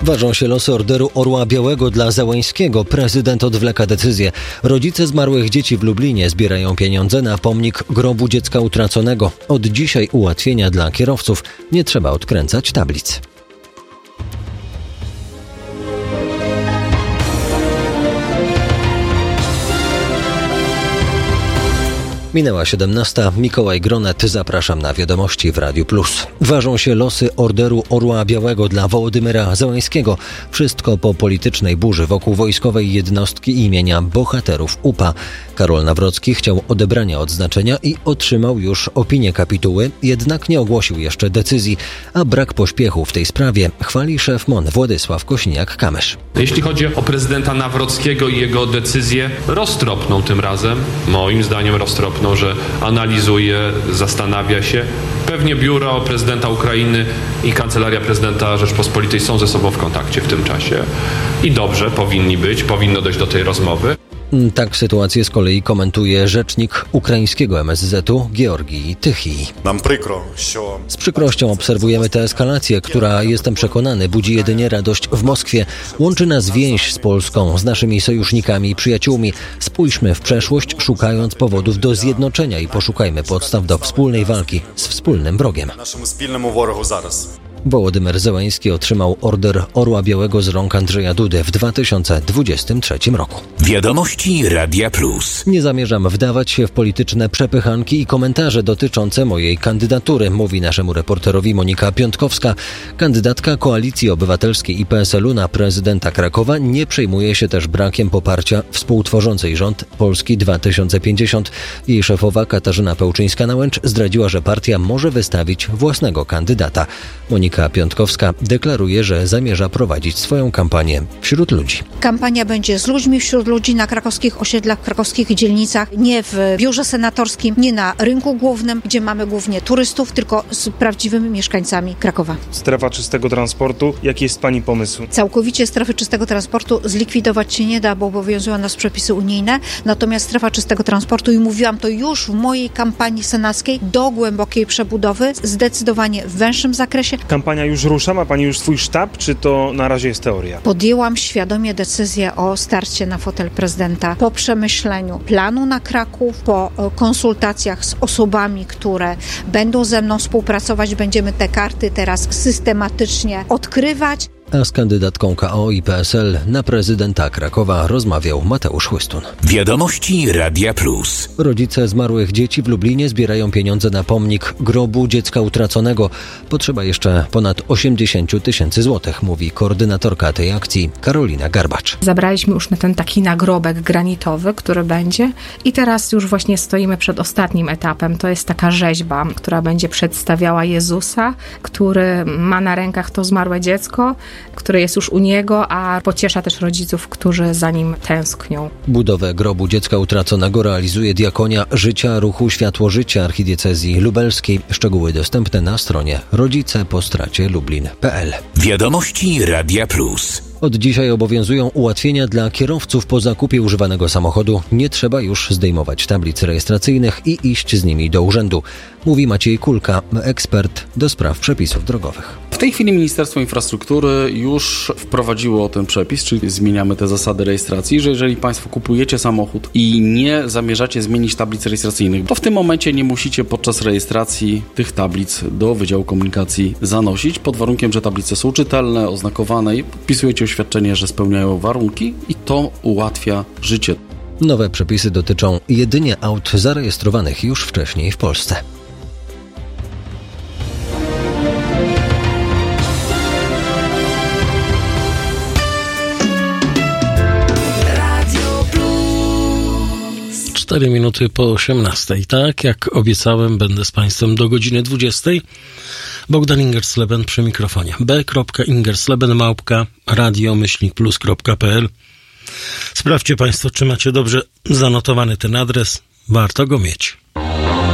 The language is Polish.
Ważą się losy Orderu Orła Białego dla Załęskiego. Prezydent odwleka decyzję. Rodzice zmarłych dzieci w Lublinie zbierają pieniądze na pomnik grobu dziecka utraconego. Od dzisiaj ułatwienia dla kierowców. Nie trzeba odkręcać tablic. Minęła 17. Mikołaj Gronet. Zapraszam na wiadomości w Radiu Plus. Ważą się losy Orderu Orła Białego dla Wołodymyra Załęskiego. Wszystko po politycznej burzy wokół wojskowej jednostki imienia bohaterów UPA. Karol Nawrocki chciał odebrania odznaczenia i otrzymał już opinię kapituły, jednak nie ogłosił jeszcze decyzji, a brak pośpiechu w tej sprawie chwali szef MON Władysław Kosiniak-Kamysz. Jeśli chodzi o prezydenta Nawrockiego i jego decyzję, roztropną tym razem, moim zdaniem roztropną, że analizuje, zastanawia się. Pewnie biuro prezydenta Ukrainy i kancelaria prezydenta Rzeczpospolitej są ze sobą w kontakcie w tym czasie. I dobrze, powinno dojść do tej rozmowy. Tak sytuację z kolei komentuje rzecznik ukraińskiego MSZ-u Georgij Tychij. Z przykrością obserwujemy tę eskalację, która, jestem przekonany, budzi jedynie radość w Moskwie. Łączy nas więź z Polską, z naszymi sojusznikami i przyjaciółmi. Spójrzmy w przeszłość, szukając powodów do zjednoczenia i poszukajmy podstaw do wspólnej walki z wspólnym wrogiem. Wołodymyr Załęski otrzymał Order Orła Białego z rąk Andrzeja Dudy w 2023 roku. Wiadomości Radia Plus. Nie zamierzam wdawać się w polityczne przepychanki i komentarze dotyczące mojej kandydatury, mówi naszemu reporterowi Monika Piątkowska. Kandydatka Koalicji Obywatelskiej i PSL-u na prezydenta Krakowa nie przejmuje się też brakiem poparcia współtworzącej rząd Polski 2050. Jej szefowa Katarzyna Pełczyńska-Nałęcz zdradziła, że partia może wystawić własnego kandydata. Monika Piątkowska deklaruje, że zamierza prowadzić swoją kampanię wśród ludzi. Kampania będzie z ludźmi, wśród ludzi na krakowskich osiedlach, w krakowskich dzielnicach, nie w biurze senatorskim, nie na rynku głównym, gdzie mamy głównie turystów, tylko z prawdziwymi mieszkańcami Krakowa. Strefa czystego transportu. Jaki jest Pani pomysł? Całkowicie strefy czystego transportu zlikwidować się nie da, bo obowiązują nas przepisy unijne. Natomiast strefa czystego transportu, i mówiłam to już w mojej kampanii senackiej, do głębokiej przebudowy, zdecydowanie w węższym zakresie. Kampania już rusza? Ma Pani już swój sztab, czy to na razie jest teoria? Podjęłam świadomie decyzję o starcie na fotel prezydenta po przemyśleniu planu na Kraków, po konsultacjach z osobami, które będą ze mną współpracować. Będziemy te karty teraz systematycznie odkrywać. A z kandydatką KO i PSL na prezydenta Krakowa rozmawiał Mateusz Chłystun. Wiadomości Radia Plus. Rodzice zmarłych dzieci w Lublinie zbierają pieniądze na pomnik grobu dziecka utraconego. Potrzeba jeszcze ponad 80 000 złotych, mówi koordynatorka tej akcji Karolina Garbacz. Zabraliśmy już na ten taki nagrobek granitowy, który będzie, i teraz już właśnie stoimy przed ostatnim etapem. To jest taka rzeźba, która będzie przedstawiała Jezusa, który ma na rękach to zmarłe dziecko, który jest już u niego, a pociesza też rodziców, którzy za nim tęsknią. Budowę grobu dziecka utraconego realizuje Diakonia Życia Ruchu Światło Życia Archidiecezji Lubelskiej. Szczegóły dostępne na stronie rodzicepostracie-lublin.pl. Wiadomości Radia Plus. Od dzisiaj obowiązują ułatwienia dla kierowców po zakupie używanego samochodu. Nie trzeba już zdejmować tablic rejestracyjnych i iść z nimi do urzędu, mówi Maciej Kulka, ekspert do spraw przepisów drogowych. W tej chwili Ministerstwo Infrastruktury już wprowadziło ten przepis, czyli zmieniamy te zasady rejestracji, że jeżeli Państwo kupujecie samochód i nie zamierzacie zmienić tablic rejestracyjnych, to w tym momencie nie musicie podczas rejestracji tych tablic do Wydziału Komunikacji zanosić, pod warunkiem, że tablice są czytelne, oznakowane i podpisujecie oświadczenie, że spełniają warunki, i to ułatwia życie. Nowe przepisy dotyczą jedynie aut zarejestrowanych już wcześniej w Polsce. Cztery minuty po 18. Tak jak obiecałem, będę z Państwem do godziny 20. Bogdan Ingersleben przy mikrofonie. b.ingersleben@radio-plus.pl. Sprawdźcie Państwo, czy macie dobrze zanotowany ten adres. Warto go mieć.